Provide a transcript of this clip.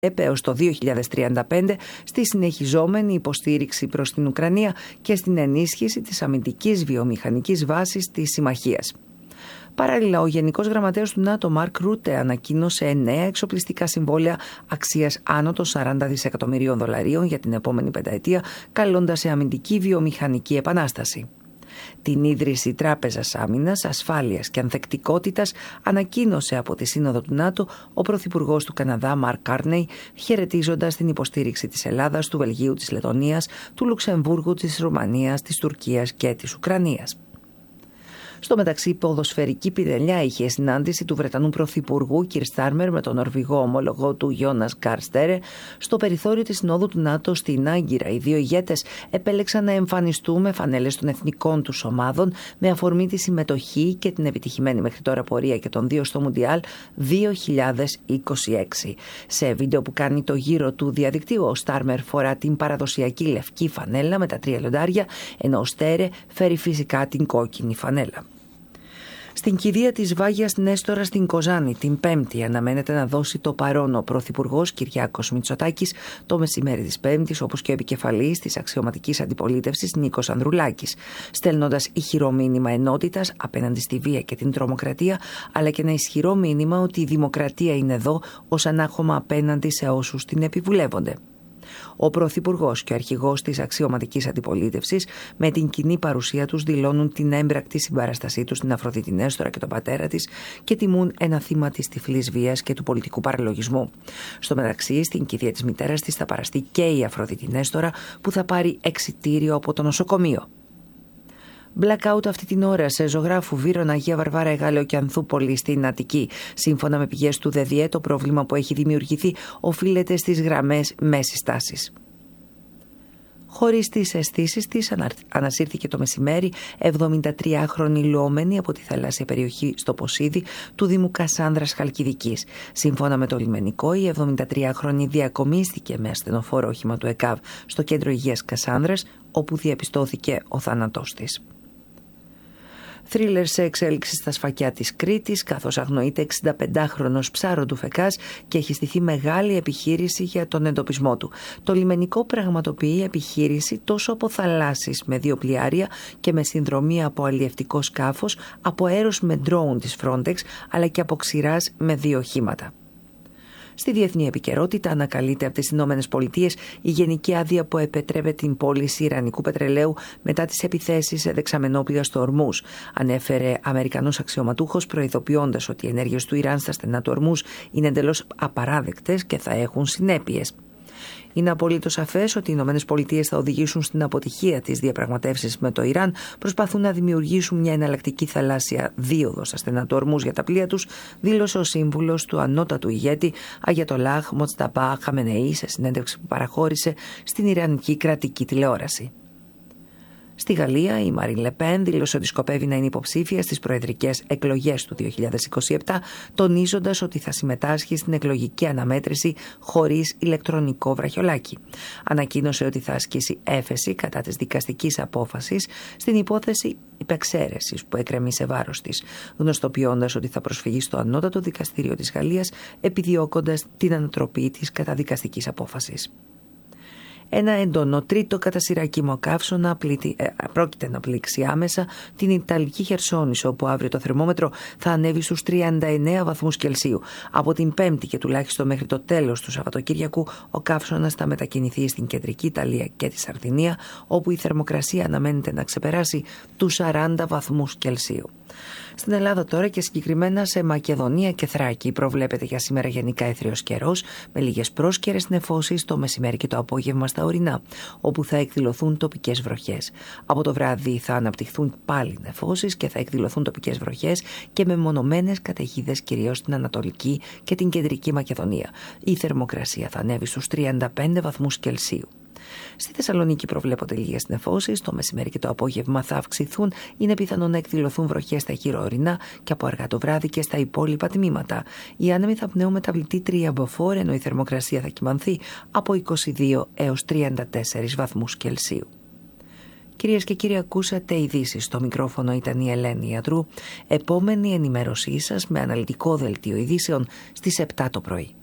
έως το 2035 στη συνεχιζόμενη υποστήριξη προς την Ουκρανία και στην ενίσχυση της αμυντικής βιομηχανικής βάσης της συμμαχίας. Παράλληλα, ο Γενικός Γραμματέας του ΝΑΤΟ, Μαρκ Ρούτε, ανακοίνωσε νέα εξοπλιστικά συμβόλαια αξίας άνω των $40 δισεκατομμυρίων για την επόμενη πενταετία, καλώντας σε αμυντική βιομηχανική επανάσταση. Την ίδρυση Τράπεζας Άμυνας, Ασφάλειας και Ανθεκτικότητας ανακοίνωσε από τη Σύνοδο του ΝΑΤΟ ο Πρωθυπουργός του Καναδά, Μαρκ Κάρνεϊ, χαιρετίζοντας την υποστήριξη της Ελλάδας, του Βελγίου, της Λετωνίας, του Λουξεμβούργου, της Ρουμανίας, της Τουρκίας και της Ουκρανίας. Στο μεταξύ, η ποδοσφαιρική πυρελιά είχε συνάντηση του Βρετανού Πρωθυπουργού Κιρ Στάρμερ με τον Νορβηγό ομολογό του Γιόνας Γκαρ Στέρε στο περιθώριο της Συνόδου του ΝΑΤΟ στην Άγκυρα. Οι δύο ηγέτες επέλεξαν να εμφανιστούν με φανέλες των εθνικών τους ομάδων με αφορμή τη συμμετοχή και την επιτυχημένη μέχρι τώρα πορεία και των δύο στο Μουντιάλ 2026. Σε βίντεο που κάνει το γύρο του διαδικτύου, ο Στάρμερ φορά την παραδοσιακή λευκή φανέλα με τα 3 λιοντάρια, ενώ ο Στέρε φέρει φυσικά την κόκκινη φανέλα. Στην κηδεία της Βάγιας Νέστορα στην Κοζάνη την Πέμπτη αναμένεται να δώσει το παρόν ο Πρωθυπουργός Κυριάκος Μητσοτάκης το μεσημέρι της Πέμπτης, όπως και ο επικεφαλής της αξιωματικής αντιπολίτευσης Νίκος Ανδρουλάκης, στέλνοντας ηχηρό μήνυμα ενότητας απέναντι στη βία και την τρομοκρατία, αλλά και ένα ισχυρό μήνυμα ότι η δημοκρατία είναι εδώ ως ανάχωμα απέναντι σε όσους την επιβουλεύονται. Ο Πρωθυπουργός και ο αρχηγός της αξιωματικής αντιπολίτευσης με την κοινή παρουσία τους δηλώνουν την έμπρακτη συμπαράστασή τους στην Αφροδίτη Νέστορα και τον πατέρα της και τιμούν ένα θύμα της τυφλής βίας και του πολιτικού παραλογισμού. Στο μεταξύ, στην κηδεία της μητέρας της θα παραστεί και η Αφροδίτη Νέστορα, που θα πάρει εξιτήριο από το νοσοκομείο. Blackout αυτή την ώρα σε ζωγράφου Βύρων, Αγία Βαρβάρα, Εγάλεο και Ανθούπολη στην Αττική. Σύμφωνα με πηγές του ΔΔΕ, το πρόβλημα που έχει δημιουργηθεί οφείλεται στις γραμμές μέσης τάσης. Χωρίς τις αισθήσεις της, ανασύρθηκε το μεσημέρι 73χρονη λουόμενη από τη θαλάσσια περιοχή στο Ποσίδι του Δήμου Κασάνδρας Χαλκιδικής. Σύμφωνα με το λιμενικό, η 73χρονη διακομίστηκε με ασθενοφόρο όχημα του ΕΚΑΒ στο κέντρο υγείας Κασάνδρας, όπου διαπιστώθηκε ο θάνατός της. Θρίλερ σε εξέλιξη στα σφακιά της Κρήτης, καθώς αγνοείται 65χρονος ψάροντου φεκάς και έχει στηθεί μεγάλη επιχείρηση για τον εντοπισμό του. Το λιμενικό πραγματοποιεί επιχείρηση τόσο από θαλάσσης με 2 πλοιάρια και με συνδρομή από αλλιευτικό σκάφος, από αέρος με ντρόουν της Frontex, αλλά και από ξηράς με 2 οχήματα. Στη διεθνή επικαιρότητα ανακαλείται από τις Ηνωμένες Πολιτείες η γενική άδεια που επετρέπει την πώληση ιρανικού πετρελαίου μετά τις επιθέσεις σε δεξαμενόπλια στο Ορμούζ. Ανέφερε Αμερικανός αξιωματούχος, προειδοποιώντας ότι οι ενέργειες του Ιράν στα στενά του Ορμούζ είναι εντελώς απαράδεκτες και θα έχουν συνέπειες. Είναι απολύτως σαφές ότι οι Ηνωμένες Πολιτείες θα οδηγήσουν στην αποτυχία της διαπραγματεύσεις με το Ιράν, προσπαθούν να δημιουργήσουν μια εναλλακτική θαλάσσια δίωδο στα στενά του Ορμούζ για τα πλοία τους, δήλωσε ο σύμβουλος του ανώτατου ηγέτη Αγιατολάχ Μοτσταμπά Χαμενεή σε συνέντευξη που παραχώρησε στην Ιρανική κρατική τηλεόραση. Στη Γαλλία, η Μαρίν Λεπέν δήλωσε ότι σκοπεύει να είναι υποψήφια στις προεδρικές εκλογές του 2027, τονίζοντας ότι θα συμμετάσχει στην εκλογική αναμέτρηση χωρίς ηλεκτρονικό βραχιολάκι. Ανακοίνωσε ότι θα ασκήσει έφεση κατά της δικαστικής απόφασης στην υπόθεση υπεξαίρεσης που έκρεμει σε βάρος της, γνωστοποιώντας ότι θα προσφυγεί στο ανώτατο δικαστήριο της Γαλλίας, επιδιώκοντας την ανατροπή της καταδικαστικής απόφασης. Ένα έντονο τρίτο κατά σειρά καύσωνα πρόκειται να πλήξει άμεσα την Ιταλική Χερσόνησο, όπου αύριο το θερμόμετρο θα ανέβει στους 39 βαθμούς Κελσίου. Από την Πέμπτη και τουλάχιστον μέχρι το τέλος του Σαββατοκύριακου, ο καύσωνας θα μετακινηθεί στην κεντρική Ιταλία και τη Σαρδινία, όπου η θερμοκρασία αναμένεται να ξεπεράσει τους 40 βαθμούς Κελσίου. Στην Ελλάδα τώρα και συγκεκριμένα σε Μακεδονία και Θράκη προβλέπεται για σήμερα γενικά έθριος καιρός, με λίγες πρόσκαιρες νεφώσεις το μεσημέρι και το απόγευμα στα ορεινά, όπου θα εκδηλωθούν τοπικές βροχές. Από το βράδυ θα αναπτυχθούν πάλι νεφώσεις και θα εκδηλωθούν τοπικές βροχές και με μονομένες καταιγίδες κυρίως στην Ανατολική και την Κεντρική Μακεδονία. Η θερμοκρασία θα ανέβει στους 35 βαθμούς Κελσίου. Στη Θεσσαλονίκη προβλέπονται λίγες νεφώσεις, το μεσημέρι και το απόγευμα θα αυξηθούν, είναι πιθανό να εκδηλωθούν βροχές στα γύρω-ορεινά και από αργά το βράδυ και στα υπόλοιπα τμήματα. Οι άνεμοι θα πνέουν μεταβλητή 3 μποφόρ, ενώ η θερμοκρασία θα κυμανθεί από 22 έως 34 βαθμούς Κελσίου. Κυρίες και κύριοι, ακούσατε ειδήσεις. Στο μικρόφωνο ήταν η Ελένη Ιατρού. Επόμενη ενημέρωσή σας με αναλυτικό δελτίο ειδήσεων στις 7 το πρωί.